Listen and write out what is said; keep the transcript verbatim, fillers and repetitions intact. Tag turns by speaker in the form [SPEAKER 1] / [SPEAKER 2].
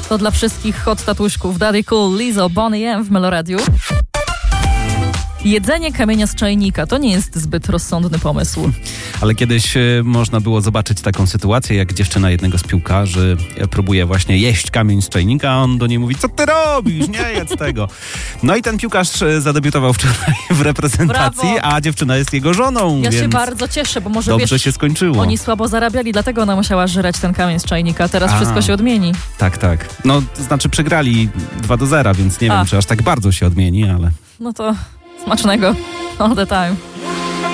[SPEAKER 1] To dla wszystkich hot tatuśków. Daddy Cool, Lizzo, Bonnie M w Meloradiu. Jedzenie kamienia z czajnika to nie jest zbyt rozsądny pomysł.
[SPEAKER 2] Ale kiedyś y, można było zobaczyć taką sytuację, jak dziewczyna jednego z piłkarzy y, próbuje właśnie jeść kamień z czajnika, a on do niej mówi: co ty robisz? Nie jedz tego. No i ten piłkarz y, zadebiutował wczoraj w reprezentacji,
[SPEAKER 1] Brawo.
[SPEAKER 2] a dziewczyna jest jego żoną.
[SPEAKER 1] Ja
[SPEAKER 2] więc
[SPEAKER 1] się bardzo cieszę, bo może
[SPEAKER 2] dobrze
[SPEAKER 1] wiesz,
[SPEAKER 2] się skończyło.
[SPEAKER 1] oni słabo zarabiali, dlatego ona musiała żreć ten kamień z czajnika. Teraz
[SPEAKER 2] A.
[SPEAKER 1] wszystko się odmieni.
[SPEAKER 2] Tak, tak. No, to znaczy przegrali dwa do zera, więc nie
[SPEAKER 1] A.
[SPEAKER 2] wiem, czy aż tak bardzo się odmieni, ale...
[SPEAKER 1] No to smacznego all the time.